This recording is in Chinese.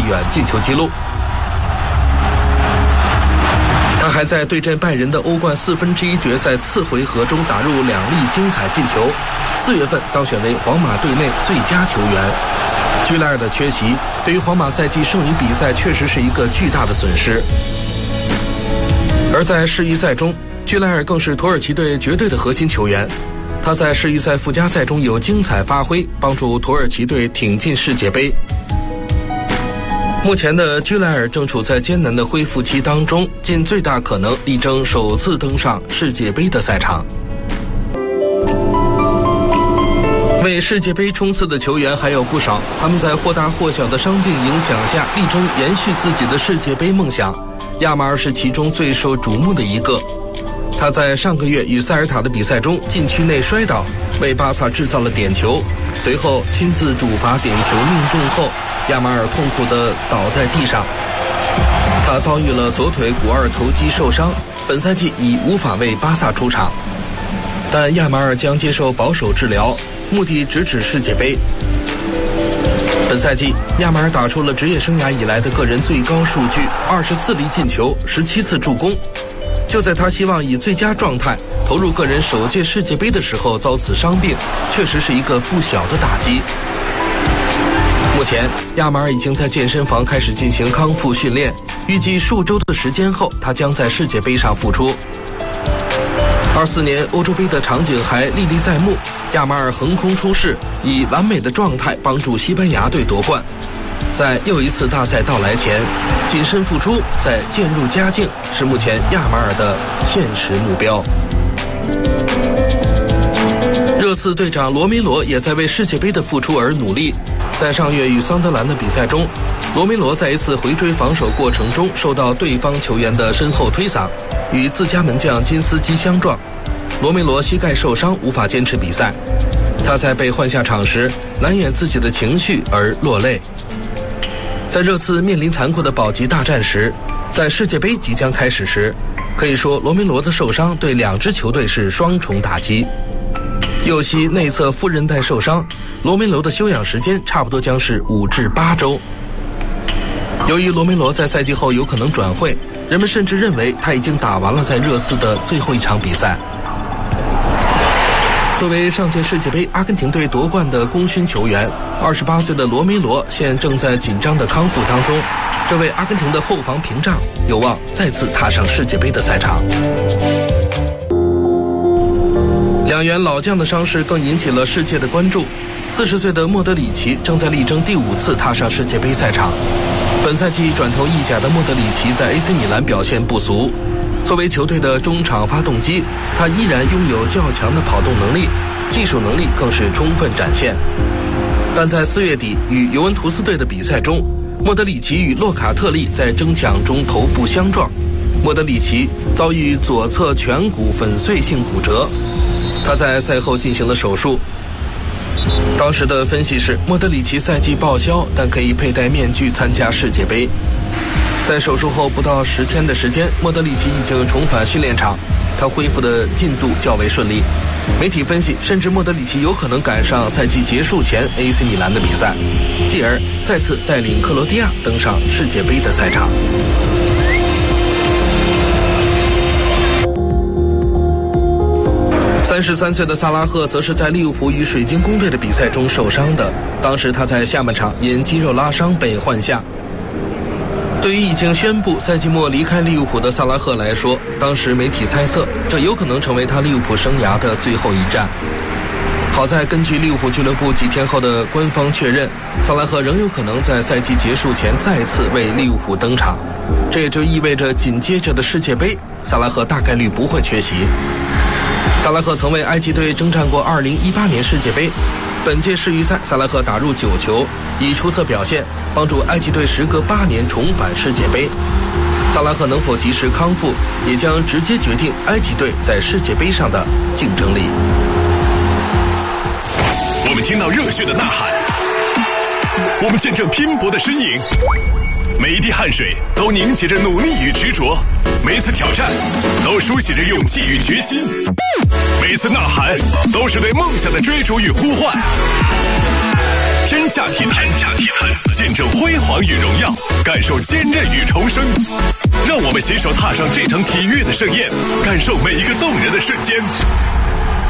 远进球纪录。他还在对阵拜仁的欧冠1/4决赛次回合中打入2粒精彩进球。4月份当选为皇马队内最佳球员。居莱尔的缺席对于皇马赛季剩余比赛确实是一个巨大的损失。而在世预赛中，居莱尔更是土耳其队绝对的核心球员。他在世预赛附加赛中有精彩发挥，帮助土耳其队挺进世界杯。目前的居莱尔正处在艰难的恢复期当中，尽最大可能力争首次登上世界杯的赛场。为世界杯冲刺的球员还有不少，他们在或大或小的伤病影响下，力争延续自己的世界杯梦想。亚马尔是其中最受瞩目的一个。他在上个月与塞尔塔的比赛中禁区内摔倒，为巴萨制造了点球，随后亲自主罚点球命中后，亚马尔痛苦地倒在地上。他遭遇了左腿股二头肌受伤，本赛季已无法为巴萨出场。但亚马尔将接受保守治疗，目的直指世界杯。本赛季，亚马尔打出了职业生涯以来的个人最高数据，24粒进球，17次助攻。就在他希望以最佳状态投入个人首届世界杯的时候遭此伤病，确实是一个不小的打击。目前，亚马尔已经在健身房开始进行康复训练，预计数周的时间后，他将在世界杯上复出。24年欧洲杯的场景还历历在目，亚马尔横空出世，以完美的状态帮助西班牙队夺冠。在又一次大赛到来前，谨慎复出，再渐入佳境，是目前亚马尔的现实目标。热刺队长罗梅罗也在为世界杯的复出而努力。在上月与桑德兰的比赛中，罗梅罗在一次回追防守过程中受到对方球员的身后推搡，与自家门将金斯基相撞，罗梅罗膝盖受伤，无法坚持比赛。他在被换下场时难掩自己的情绪而落泪。在热刺面临残酷的保级大战时，在世界杯即将开始时，可以说罗梅罗的受伤对两支球队是双重打击。右膝内侧副韧带受伤，罗梅罗的休养时间差不多将是5至8周。由于罗梅罗在赛季后有可能转会，人们甚至认为他已经打完了在热刺的最后一场比赛。作为上届世界杯阿根廷队夺冠的功勋球员，28岁的罗梅罗现正在紧张的康复当中，这位阿根廷的后防屏障有望再次踏上世界杯的赛场。两员老将的伤势更引起了世界的关注。40岁的莫德里奇正在力争第5次踏上世界杯赛场。本赛季转投意甲的莫德里奇在 AC 米兰表现不俗，作为球队的中场发动机，他依然拥有较强的跑动能力，技术能力更是充分展现。但在4月底与尤文图斯队的比赛中，莫德里奇与洛卡特利在争抢中头部相撞，莫德里奇遭遇左侧颧骨粉碎性骨折，他在赛后进行了手术。当时的分析是，莫德里奇赛季报销，但可以佩戴面具参加世界杯。在手术后不到10天的时间，莫德里奇已经重返训练场，他恢复的进度较为顺利。媒体分析，甚至莫德里奇有可能赶上赛季结束前 AC 米兰的比赛，继而再次带领克罗地亚登上世界杯的赛场。33岁的萨拉赫则是在利物浦与水晶宫队的比赛中受伤的，当时他在下半场因肌肉拉伤被换下。对于已经宣布赛季末离开利物浦的萨拉赫来说，当时媒体猜测这有可能成为他利物浦生涯的最后一战。好在根据利物浦俱乐部几天后的官方确认，萨拉赫仍有可能在赛季结束前再次为利物浦登场，这也就意味着紧接着的世界杯，萨拉赫大概率不会缺席。萨拉赫曾为埃及队征战过2018年世界杯，本届世预赛萨拉赫打入9球，以出色表现帮助埃及队时隔8年重返世界杯。萨拉赫能否及时康复，也将直接决定埃及队在世界杯上的竞争力。 我们听到热血的呐喊，我们见证拼搏的身影，每一滴汗水都凝结着努力与执着，每一次挑战都书写着勇气与决心，每次呐喊都是对梦想的追逐与呼唤。 天下体坛，见证辉煌与荣耀，感受坚韧与重生。让我们携手踏上这场体育的盛宴，感受每一个动人的瞬间。